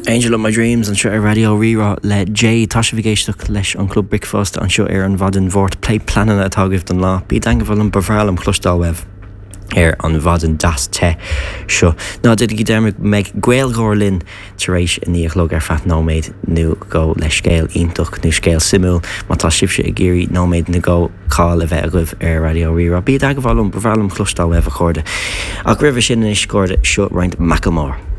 Angel of My Dreams an seo ar radio rirá le Jay tá sé bhgéisteach leis an Club Brickfast an seo ar an bhadan bhórt play planan atágah don lá. Bí an go bhfuil an bhrálam chlostal webh ar an bhadan das te seo. Ná did go dermid meid ghailgóir linn taréis in níochlog ar fat nóméid nu go le scéal iontoch nu scéal simú má tá sibse i ggéirí nóméid na go cáil a bheith agah ar radio rirá. Bí an go bhfuil an bhrálam chlostal webh a chuirde. Ach ribh sin is scóirde seo roind Macklemore.